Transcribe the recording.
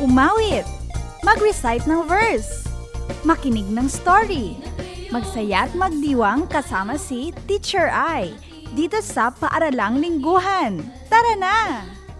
umawit, mag-recite ng verse, makinig ng story, magsaya at magdiwang kasama si Teacher Ai dito sa Paaralang Lingguhan. Tara na!